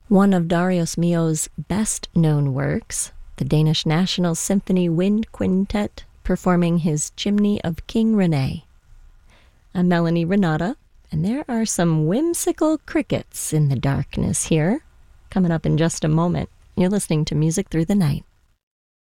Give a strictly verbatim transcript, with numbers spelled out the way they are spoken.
One of Darius Milhaud's best-known works, the Danish National Symphony Wind Quintet, performing his Chimney of King Rene. I'm Melanie Renata, and there are some whimsical crickets in the darkness here. Coming up in just a moment, you're listening to Music Through the Night.